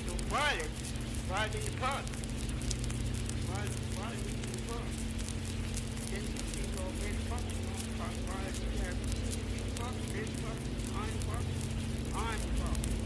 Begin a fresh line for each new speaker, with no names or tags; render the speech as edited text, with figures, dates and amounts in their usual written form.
So why do you park? Why do you park? Then you go red park, why do you have park, red park, iron park, iron park.